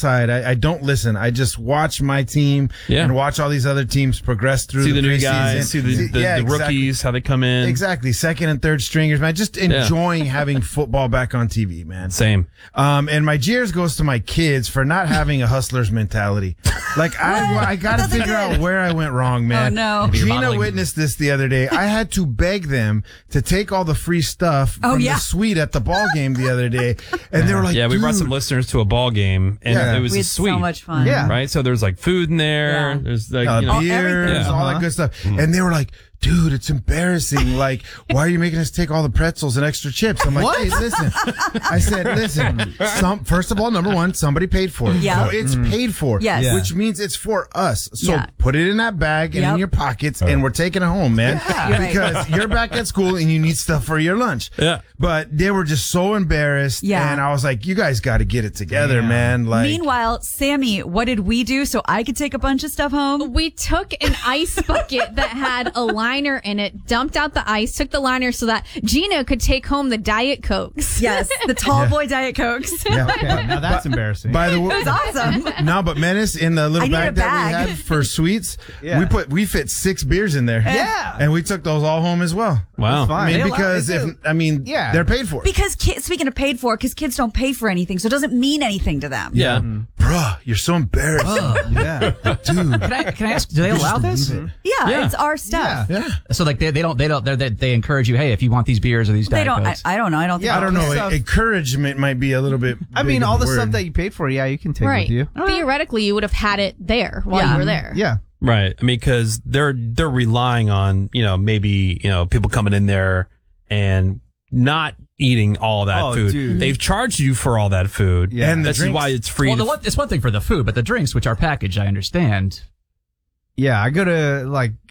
inside, I don't listen. I just watch my team and watch all these other teams progress through see the new preseason. guys, see the rookies, how they come in. Exactly. Second and third stringers, man. Just enjoying having football back on TV, man. Same. And my jeers goes to my kids for not having a hustler's mentality. Like, I got to figure out where I went wrong, man. Oh, no. Gina witnessed this the other day. I had to beg them to take all the free stuff from the suite at the ball game the other day. And they were like, we brought some listeners to a ball game, and it was we a had suite. so much fun. Yeah. Right? So there's like food in there. There's like, beers, all that good stuff. And they were like, dude, it's embarrassing. Like, why are you making us take all the pretzels and extra chips? I'm like, hey, listen. I said, listen, first of all, number one, somebody paid for it. Yeah. So it's paid for. Yes. Yeah. Which means it's for us. So put it in that bag and in your pockets, and we're taking it home, man. Because you're back at school and you need stuff for your lunch. Yeah. But they were just so embarrassed. Yeah. And I was like, you guys got to get it together, man. Like, meanwhile, Sammy, what did we do so I could take a bunch of stuff home? We took an ice bucket that had a liner in it, dumped out the ice, took the liner so that Gina could take home the Diet Cokes. Yes, the tall boy Diet Cokes. Okay, now that's embarrassing. By the way, It was awesome. No, but Menace, in the little I need bag a that we bag. had for sweets, we fit 6 beers in there. Yeah. And we took those all home as well. wow. Fine. I mean, because they're paid for. Because speaking of paid for, because kids don't pay for anything, so it doesn't mean anything to them. Yeah. Bruh, you're so embarrassed. Yeah. Dude. Can I ask? Do they allow this? Yeah, it's our stuff. Yeah. So like they encourage you. Hey, if you want these beers or these They Diet don't. Cokes. I don't know. I don't think. I don't know. stuff. Encouragement might be a little bit. I mean, big all of a the word. stuff that you paid for, you can take Right. with you. Theoretically, you would have had it there while you were there. Yeah. Right. I mean, because they're relying on, maybe, people coming in there and not eating all that food. Dude. They've charged you for all that food. Yeah. And the This is drinks. why it's free. Well, it's one thing for the food, but the drinks, which are packaged, I understand. Yeah, I go to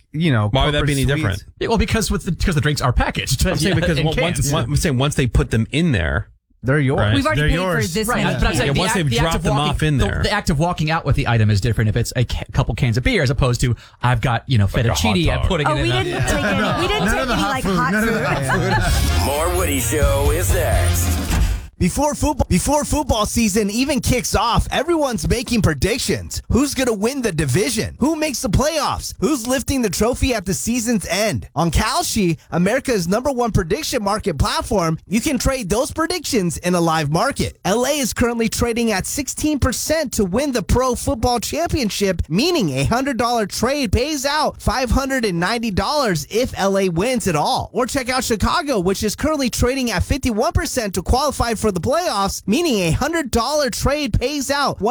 Why would that be any Puffer different? Sweets. Yeah, well, because the drinks are packaged. I'm saying because once they put them in there, They're yours. Right. We've already They're paid yours. for this Right, many. but I'm saying once they've dropped them off in there. the act of walking out with the item is different if it's a couple cans of beer as opposed to I've got fettuccine and putting it in. We didn't take any. We didn't take any like hot None of the hot food. More Woody Show is next. Before football season even kicks off, everyone's making predictions. Who's going to win the division? Who makes the playoffs? Who's lifting the trophy at the season's end? On Kalshi, America's #1 prediction market platform, you can trade those predictions in a live market. LA is currently trading at 16% to win the Pro Football Championship, meaning a $100 trade pays out $590 if LA wins it all. Or check out Chicago, which is currently trading at 51% to qualify for the playoffs, meaning a $100 trade pays out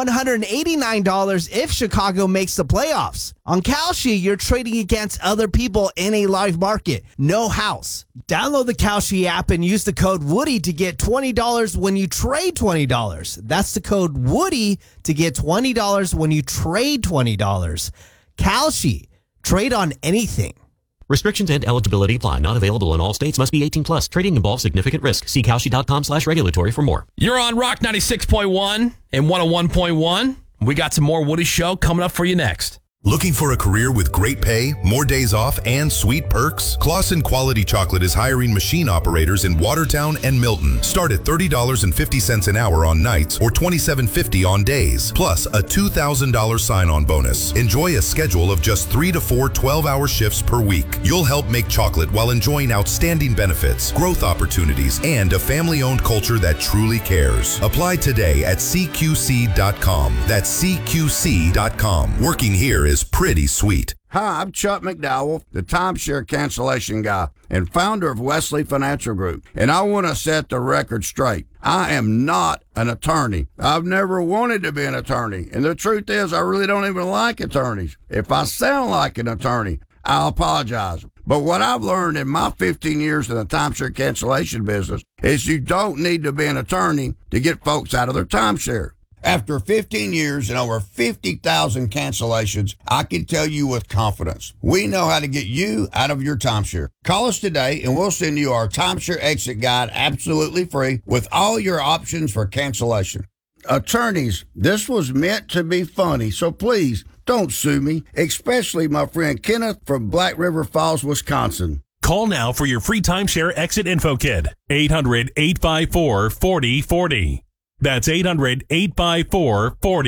$189 if Chicago makes the playoffs. On Kalshi, you're trading against other people in a live market. No house. Download the Kalshi app and use the code Woody to get $20 when you trade $20. That's the code Woody to get $20 when you trade $20. Kalshi. Trade on anything. Restrictions and eligibility apply. Not available in all states. Must be 18 plus. Trading involves significant risk. See Kalshi.com/regulatory for more. You're on Rock 96.1 and 101.1. We got some more Woody Show coming up for you next. Looking for a career with great pay, more days off, and sweet perks? Claussen Quality Chocolate is hiring machine operators in Watertown and Milton. Start at $30.50 an hour on nights or $27.50 on days, plus a $2,000 sign-on bonus. Enjoy a schedule of just 3 to 4 12-hour shifts per week. You'll help make chocolate while enjoying outstanding benefits, growth opportunities, and a family-owned culture that truly cares. Apply today at CQC.com. That's CQC.com. Working here is pretty sweet. Hi, I'm Chuck McDowell, the timeshare cancellation guy and founder of Wesley Financial Group. And I want to set the record straight. I am not an attorney. I've never wanted to be an attorney. And the truth is, I really don't even like attorneys. If I sound like an attorney, I'll apologize. But what I've learned in my 15 years in the timeshare cancellation business is you don't need to be an attorney to get folks out of their timeshare. After 15 years and over 50,000 cancellations, I can tell you with confidence, we know how to get you out of your timeshare. Call us today and we'll send you our timeshare exit guide absolutely free with all your options for cancellation. Attorneys, this was meant to be funny, so please don't sue me, especially my friend Kenneth from Black River Falls, Wisconsin. Call now for your free timeshare exit info kit. 800-854-4040. That's 800-854-4040.